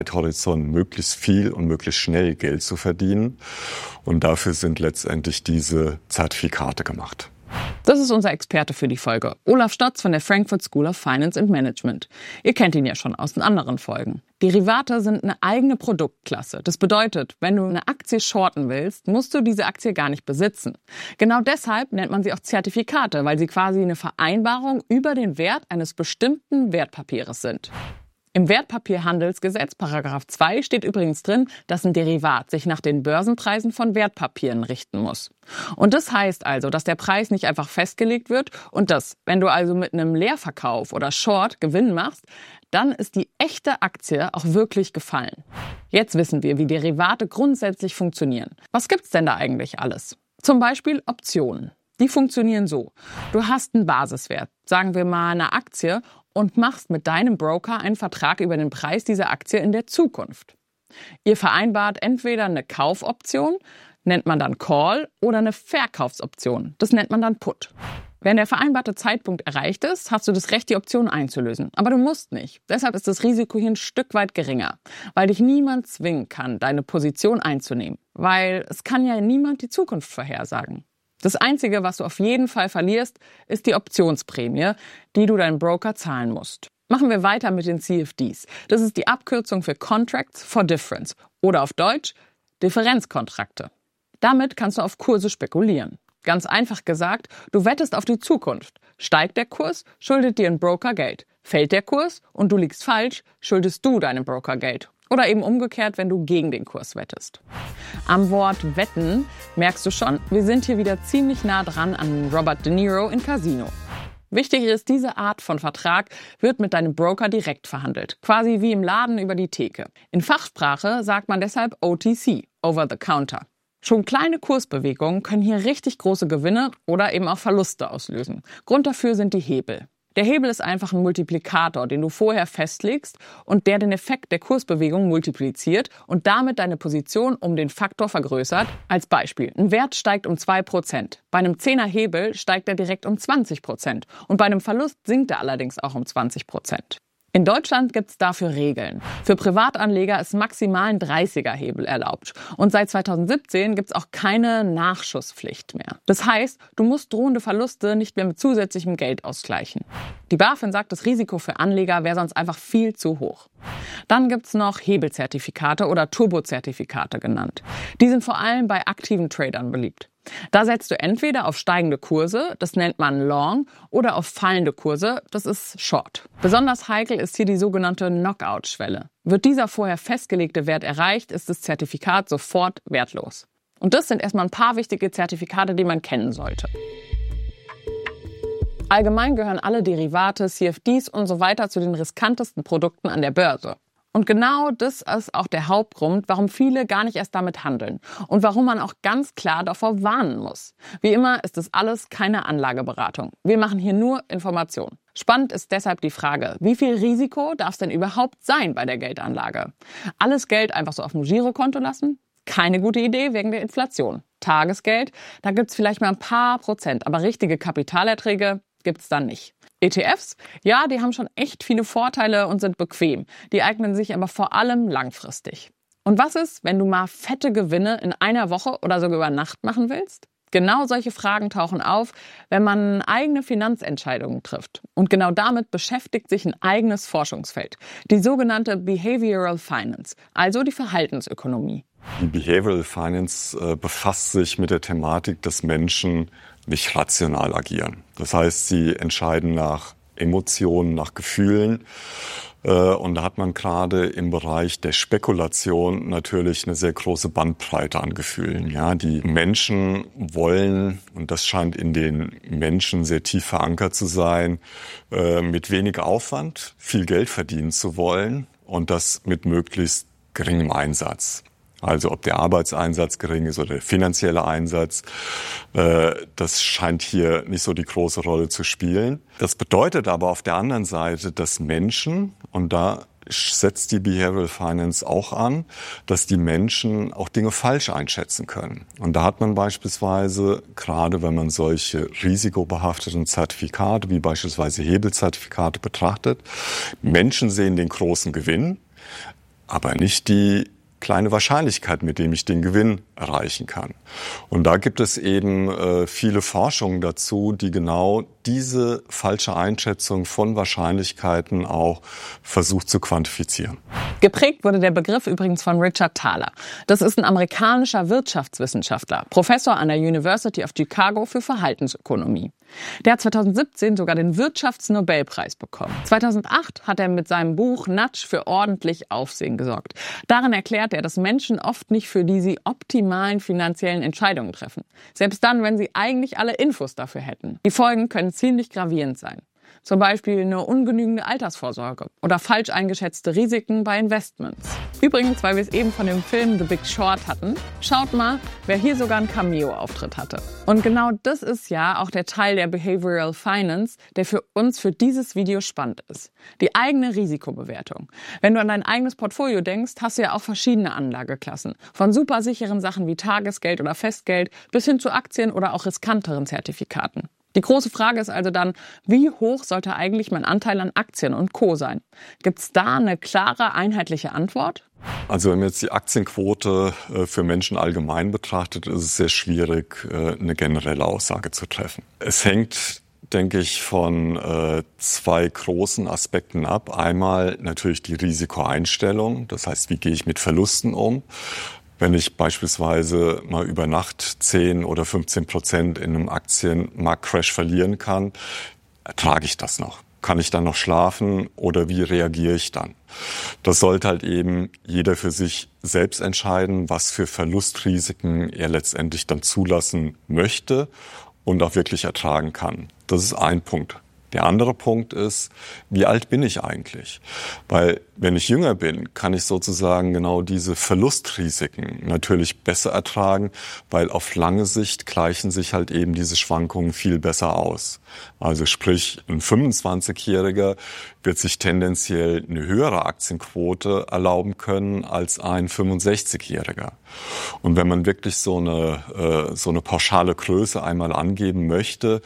Horizont möglichst viel und möglichst schnell Geld zu verdienen. Und dafür sind letztendlich diese Zertifikate gemacht. Das ist unser Experte für die Folge, Olaf Stotz von der Frankfurt School of Finance and Management. Ihr kennt ihn ja schon aus den anderen Folgen. Derivate sind eine eigene Produktklasse. Das bedeutet, wenn du eine Aktie shorten willst, musst du diese Aktie gar nicht besitzen. Genau deshalb nennt man sie auch Zertifikate, weil sie quasi eine Vereinbarung über den Wert eines bestimmten Wertpapieres sind. Im Wertpapierhandelsgesetz, Paragraph 2, steht übrigens drin, dass ein Derivat sich nach den Börsenpreisen von Wertpapieren richten muss. Und das heißt also, dass der Preis nicht einfach festgelegt wird und dass, wenn du also mit einem Leerverkauf oder Short Gewinn machst, dann ist die echte Aktie auch wirklich gefallen. Jetzt wissen wir, wie Derivate grundsätzlich funktionieren. Was gibt's denn da eigentlich alles? Zum Beispiel Optionen. Die funktionieren so. Du hast einen Basiswert, sagen wir mal eine Aktie, und machst mit deinem Broker einen Vertrag über den Preis dieser Aktie in der Zukunft. Ihr vereinbart entweder eine Kaufoption, nennt man dann Call, oder eine Verkaufsoption, das nennt man dann Put. Wenn der vereinbarte Zeitpunkt erreicht ist, hast du das Recht, die Option einzulösen. Aber du musst nicht. Deshalb ist das Risiko hier ein Stück weit geringer, weil dich niemand zwingen kann, deine Position einzunehmen. Weil es kann ja niemand die Zukunft vorhersagen. Das Einzige, was du auf jeden Fall verlierst, ist die Optionsprämie, die du deinem Broker zahlen musst. Machen wir weiter mit den CFDs. Das ist die Abkürzung für Contracts for Difference oder auf Deutsch Differenzkontrakte. Damit kannst du auf Kurse spekulieren. Ganz einfach gesagt, du wettest auf die Zukunft. Steigt der Kurs, schuldet dir ein Broker Geld. Fällt der Kurs und du liegst falsch, schuldest du deinem Broker Geld. Oder eben umgekehrt, wenn du gegen den Kurs wettest. Am Wort Wetten merkst du schon, wir sind hier wieder ziemlich nah dran an Robert De Niro in Casino. Wichtig ist, diese Art von Vertrag wird mit deinem Broker direkt verhandelt, quasi wie im Laden über die Theke. In Fachsprache sagt man deshalb OTC, Over the Counter. Schon kleine Kursbewegungen können hier richtig große Gewinne oder eben auch Verluste auslösen. Grund dafür sind die Hebel. Der Hebel ist einfach ein Multiplikator, den du vorher festlegst und der den Effekt der Kursbewegung multipliziert und damit deine Position um den Faktor vergrößert. Als Beispiel, ein Wert steigt um 2%. Bei einem 10er Hebel steigt er direkt um 20% und bei einem Verlust sinkt er allerdings auch um 20%. In Deutschland gibt es dafür Regeln. Für Privatanleger ist maximal ein 30er Hebel erlaubt. Und seit 2017 gibt es auch keine Nachschusspflicht mehr. Das heißt, du musst drohende Verluste nicht mehr mit zusätzlichem Geld ausgleichen. Die BaFin sagt, das Risiko für Anleger wäre sonst einfach viel zu hoch. Dann gibt es noch Hebelzertifikate oder Turbozertifikate genannt. Die sind vor allem bei aktiven Tradern beliebt. Da setzt du entweder auf steigende Kurse, das nennt man Long, oder auf fallende Kurse, das ist Short. Besonders heikel ist hier die sogenannte Knockout-Schwelle. Wird dieser vorher festgelegte Wert erreicht, ist das Zertifikat sofort wertlos. Und das sind erstmal ein paar wichtige Zertifikate, die man kennen sollte. Allgemein gehören alle Derivate, CFDs und so weiter zu den riskantesten Produkten an der Börse. Und genau das ist auch der Hauptgrund, warum viele gar nicht erst damit handeln und warum man auch ganz klar davor warnen muss. Wie immer ist das alles keine Anlageberatung. Wir machen hier nur Information. Spannend ist deshalb die Frage, wie viel Risiko darf es denn überhaupt sein bei der Geldanlage? Alles Geld einfach so auf dem Girokonto lassen? Keine gute Idee wegen der Inflation. Tagesgeld, da gibt's vielleicht mal ein paar Prozent, aber richtige Kapitalerträge gibt's dann nicht. ETFs, ja, die haben schon echt viele Vorteile und sind bequem. Die eignen sich aber vor allem langfristig. Und was ist, wenn du mal fette Gewinne in einer Woche oder sogar über Nacht machen willst? Genau solche Fragen tauchen auf, wenn man eigene Finanzentscheidungen trifft. Und genau damit beschäftigt sich ein eigenes Forschungsfeld, die sogenannte Behavioral Finance, also die Verhaltensökonomie. Die Behavioral Finance befasst sich mit der Thematik, dass Menschen nicht rational agieren. Das heißt, sie entscheiden nach Emotionen, nach Gefühlen. Und da hat man gerade im Bereich der Spekulation natürlich eine sehr große Bandbreite an Gefühlen. Ja, die Menschen wollen, und das scheint in den Menschen sehr tief verankert zu sein, mit wenig Aufwand viel Geld verdienen zu wollen und das mit möglichst geringem Einsatz. Also ob der Arbeitseinsatz gering ist oder der finanzielle Einsatz, das scheint hier nicht so die große Rolle zu spielen. Das bedeutet aber auf der anderen Seite, dass Menschen, und da setzt die Behavioral Finance auch an, dass die Menschen auch Dinge falsch einschätzen können. Und da hat man beispielsweise, gerade wenn man solche risikobehafteten Zertifikate wie beispielsweise Hebelzertifikate betrachtet, Menschen sehen den großen Gewinn, aber nicht die kleine Wahrscheinlichkeit, mit dem ich den Gewinn erreichen kann. Und da gibt es eben viele Forschungen dazu, die genau diese falsche Einschätzung von Wahrscheinlichkeiten auch versucht zu quantifizieren. Geprägt wurde der Begriff übrigens von Richard Thaler. Das ist ein amerikanischer Wirtschaftswissenschaftler, Professor an der University of Chicago für Verhaltensökonomie. Der hat 2017 sogar den Wirtschaftsnobelpreis bekommen. 2008 hat er mit seinem Buch Nudge für ordentlich Aufsehen gesorgt. Darin erklärt er, dass Menschen oft nicht für die sie optimalen finanziellen Entscheidungen treffen. Selbst dann, wenn sie eigentlich alle Infos dafür hätten. Die Folgen können ziemlich gravierend sein. Zum Beispiel eine ungenügende Altersvorsorge oder falsch eingeschätzte Risiken bei Investments. Übrigens, weil wir es eben von dem Film The Big Short hatten, schaut mal, wer hier sogar einen Cameo-Auftritt hatte. Und genau das ist ja auch der Teil der Behavioral Finance, der für uns für dieses Video spannend ist. Die eigene Risikobewertung. Wenn du an dein eigenes Portfolio denkst, hast du ja auch verschiedene Anlageklassen. Von super sicheren Sachen wie Tagesgeld oder Festgeld bis hin zu Aktien oder auch riskanteren Zertifikaten. Die große Frage ist also dann, wie hoch sollte eigentlich mein Anteil an Aktien und Co. sein? Gibt es da eine klare, einheitliche Antwort? Also wenn man jetzt die Aktienquote für Menschen allgemein betrachtet, ist es sehr schwierig, eine generelle Aussage zu treffen. Es hängt, denke ich, von zwei großen Aspekten ab. Einmal natürlich die Risikoeinstellung, das heißt, wie gehe ich mit Verlusten um? Wenn ich beispielsweise mal über Nacht 10 oder 15% in einem Aktienmarktcrash verlieren kann, ertrage ich das noch? Kann ich dann noch schlafen oder wie reagiere ich dann? Das sollte halt eben jeder für sich selbst entscheiden, was für Verlustrisiken er letztendlich dann zulassen möchte und auch wirklich ertragen kann. Das ist ein Punkt. Der andere Punkt ist, wie alt bin ich eigentlich? Weil wenn ich jünger bin, kann ich sozusagen genau diese Verlustrisiken natürlich besser ertragen, weil auf lange Sicht gleichen sich halt eben diese Schwankungen viel besser aus. Also sprich, ein 25-Jähriger wird sich tendenziell eine höhere Aktienquote erlauben können als ein 65-Jähriger. Und wenn man wirklich so eine pauschale Größe einmal angeben möchte,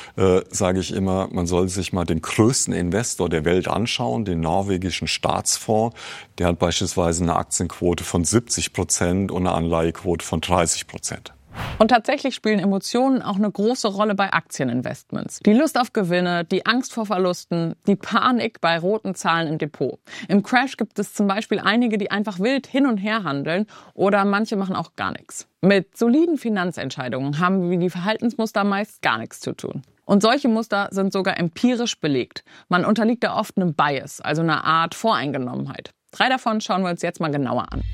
sage ich immer, man soll sich mal den größten Investor der Welt anschauen, den norwegischen Staatsfonds. Der hat beispielsweise eine Aktienquote von 70% und eine Anleihequote von 30%. Und tatsächlich spielen Emotionen auch eine große Rolle bei Aktieninvestments. Die Lust auf Gewinne, die Angst vor Verlusten, die Panik bei roten Zahlen im Depot. Im Crash gibt es zum Beispiel einige, die einfach wild hin und her handeln oder manche machen auch gar nichts. Mit soliden Finanzentscheidungen haben wir die Verhaltensmuster meist gar nichts zu tun. Und solche Muster sind sogar empirisch belegt. Man unterliegt da oft einem Bias, also einer Art Voreingenommenheit. 3 davon schauen wir uns jetzt mal genauer an.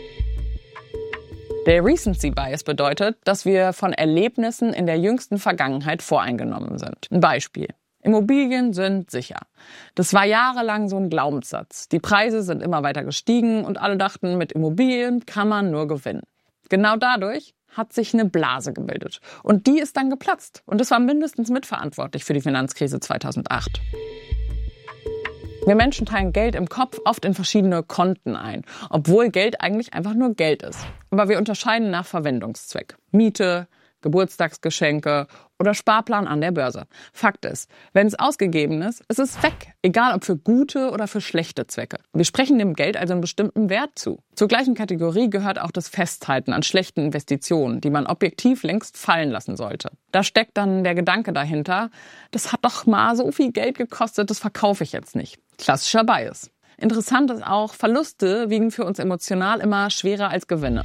Der Recency Bias bedeutet, dass wir von Erlebnissen in der jüngsten Vergangenheit voreingenommen sind. Ein Beispiel. Immobilien sind sicher. Das war jahrelang so ein Glaubenssatz. Die Preise sind immer weiter gestiegen und alle dachten, mit Immobilien kann man nur gewinnen. Genau dadurch hat sich eine Blase gebildet. Und die ist dann geplatzt. Und das war mindestens mitverantwortlich für die Finanzkrise 2008. Wir Menschen teilen Geld im Kopf oft in verschiedene Konten ein, obwohl Geld eigentlich einfach nur Geld ist. Aber wir unterscheiden nach Verwendungszweck. Miete, Geburtstagsgeschenke oder Sparplan an der Börse. Fakt ist, wenn es ausgegeben ist, ist es weg. Egal ob für gute oder für schlechte Zwecke. Wir sprechen dem Geld also einen bestimmten Wert zu. Zur gleichen Kategorie gehört auch das Festhalten an schlechten Investitionen, die man objektiv längst fallen lassen sollte. Da steckt dann der Gedanke dahinter, das hat doch mal so viel Geld gekostet, das verkaufe ich jetzt nicht. Klassischer Bias. Interessant ist auch, Verluste wiegen für uns emotional immer schwerer als Gewinne.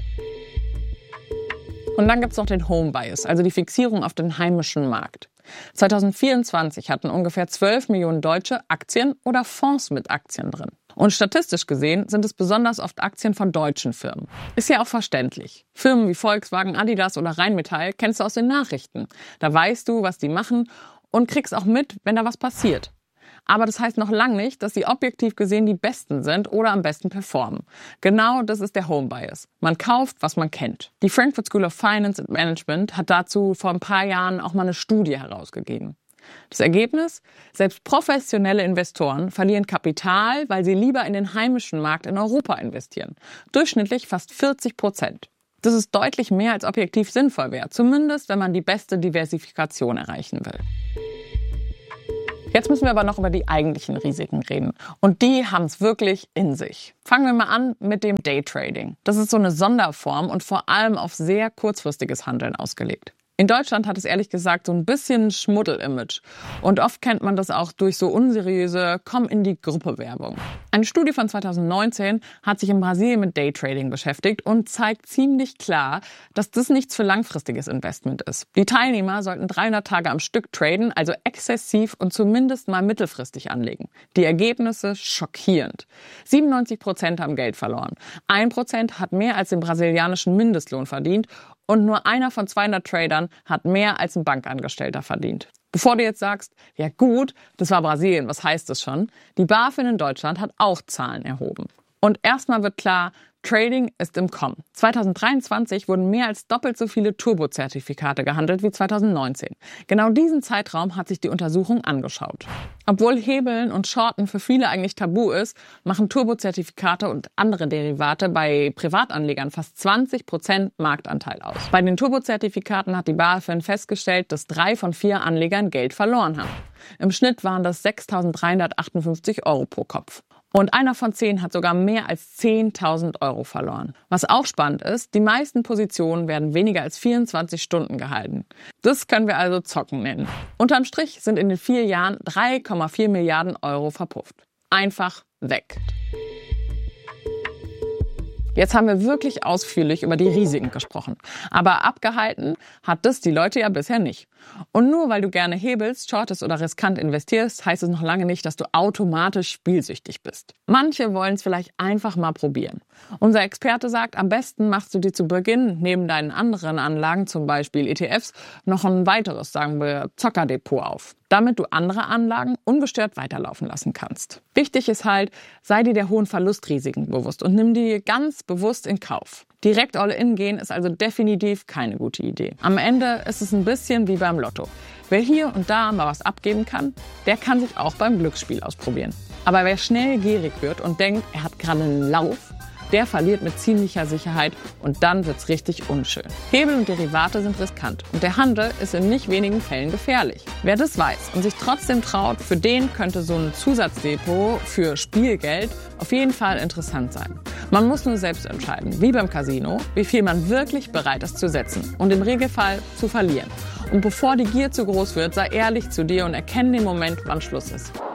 Und dann gibt's noch den Home Bias, also die Fixierung auf den heimischen Markt. 2024 hatten ungefähr 12 Millionen Deutsche Aktien oder Fonds mit Aktien drin. Und statistisch gesehen sind es besonders oft Aktien von deutschen Firmen. Ist ja auch verständlich. Firmen wie Volkswagen, Adidas oder Rheinmetall kennst du aus den Nachrichten. Da weißt du, was die machen und kriegst auch mit, wenn da was passiert. Aber das heißt noch lange nicht, dass sie objektiv gesehen die Besten sind oder am besten performen. Genau das ist der Home Bias. Man kauft, was man kennt. Die Frankfurt School of Finance and Management hat dazu vor ein paar Jahren auch mal eine Studie herausgegeben. Das Ergebnis? Selbst professionelle Investoren verlieren Kapital, weil sie lieber in den heimischen Markt in Europa investieren. Durchschnittlich fast 40%. Das ist deutlich mehr als objektiv sinnvoll wäre, zumindest wenn man die beste Diversifikation erreichen will. Jetzt müssen wir aber noch über die eigentlichen Risiken reden. Und die haben es wirklich in sich. Fangen wir mal an mit dem Daytrading. Das ist so eine Sonderform und vor allem auf sehr kurzfristiges Handeln ausgelegt. In Deutschland hat es ehrlich gesagt so ein bisschen Schmuddel-Image. Und oft kennt man das auch durch so unseriöse Komm-in-die-Gruppe-Werbung. Eine Studie von 2019 hat sich in Brasilien mit Daytrading beschäftigt und zeigt ziemlich klar, dass das nichts für langfristiges Investment ist. Die Teilnehmer sollten 300 Tage am Stück traden, also exzessiv und zumindest mal mittelfristig anlegen. Die Ergebnisse schockierend. 97% haben Geld verloren. 1% hat mehr als den brasilianischen Mindestlohn verdient. Und nur einer von 200 Tradern hat mehr als ein Bankangestellter verdient. Bevor du jetzt sagst, ja gut, das war Brasilien, was heißt das schon? Die BaFin in Deutschland hat auch Zahlen erhoben. Und erstmal wird klar, Trading ist im Kommen. 2023 wurden mehr als doppelt so viele Turbo-Zertifikate gehandelt wie 2019. Genau diesen Zeitraum hat sich die Untersuchung angeschaut. Obwohl Hebeln und Shorten für viele eigentlich tabu ist, machen Turbo-Zertifikate und andere Derivate bei Privatanlegern fast 20% Marktanteil aus. Bei den Turbo-Zertifikaten hat die BaFin festgestellt, dass 3 von 4 Anlegern Geld verloren haben. Im Schnitt waren das 6.358 € pro Kopf. Und einer von 10 hat sogar mehr als 10.000 € verloren. Was auch spannend ist, die meisten Positionen werden weniger als 24 Stunden gehalten. Das können wir also Zocken nennen. Unterm Strich sind in den 4 Jahren 3,4 Milliarden € verpufft. Einfach weg. Jetzt haben wir wirklich ausführlich über die Risiken gesprochen. Aber abgehalten hat das die Leute ja bisher nicht. Und nur weil du gerne hebelst, shortest oder riskant investierst, heißt es noch lange nicht, dass du automatisch spielsüchtig bist. Manche wollen es vielleicht einfach mal probieren. Unser Experte sagt, am besten machst du dir zu Beginn neben deinen anderen Anlagen, zum Beispiel ETFs, noch ein weiteres, sagen wir, Zockerdepot auf, damit du andere Anlagen ungestört weiterlaufen lassen kannst. Wichtig ist halt, sei dir der hohen Verlustrisiken bewusst und nimm die ganz bewusst in Kauf. Direkt all-in gehen ist also definitiv keine gute Idee. Am Ende ist es ein bisschen wie beim Lotto. Wer hier und da mal was abgeben kann, der kann sich auch beim Glücksspiel ausprobieren. Aber wer schnell gierig wird und denkt, er hat gerade einen Lauf, der verliert mit ziemlicher Sicherheit und dann wird's richtig unschön. Hebel und Derivate sind riskant und der Handel ist in nicht wenigen Fällen gefährlich. Wer das weiß und sich trotzdem traut, für den könnte so ein Zusatzdepot für Spielgeld auf jeden Fall interessant sein. Man muss nur selbst entscheiden, wie beim Casino, wie viel man wirklich bereit ist zu setzen und im Regelfall zu verlieren. Und bevor die Gier zu groß wird, sei ehrlich zu dir und erkenne den Moment, wann Schluss ist.